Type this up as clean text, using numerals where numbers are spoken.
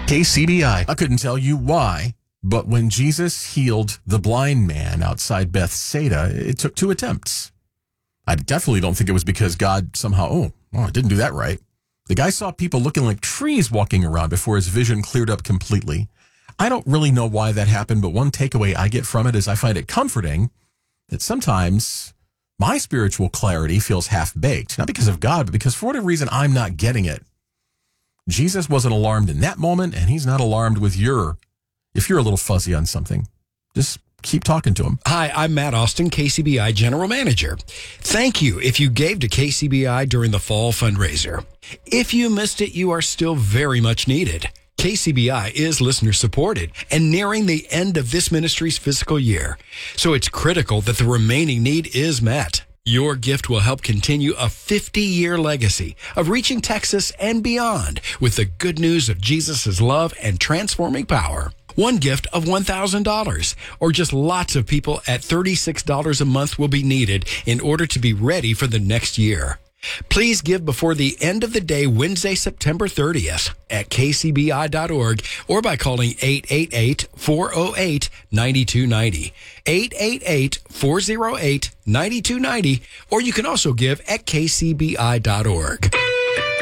KCBI. I couldn't tell you why, but when Jesus healed the blind man outside Bethsaida, it took 2 attempts. I definitely don't think it was because God somehow, I didn't do that right. The guy saw people looking like trees walking around before his vision cleared up completely. I don't really know why that happened, but one takeaway I get from it is I find it comforting that sometimes my spiritual clarity feels half-baked, not because of God, but because for whatever reason I'm not getting it. Jesus wasn't alarmed in that moment, and he's not alarmed with if you're a little fuzzy on something. Just keep talking to him. Hi, I'm Matt Austin, KCBI General Manager. Thank you if you gave to KCBI during the fall fundraiser. If you missed it, you are still very much needed. KCBI is listener supported and nearing the end of this ministry's fiscal year. So it's critical that the remaining need is met. Your gift will help continue a 50-year legacy of reaching Texas and beyond with the good news of Jesus' love and transforming power. One gift of $1,000 or just lots of people at $36 a month will be needed in order to be ready for the next year. Please give before the end of the day, Wednesday, September 30th at kcbi.org or by calling 888-408-9290, 888-408-9290, or you can also give at kcbi.org.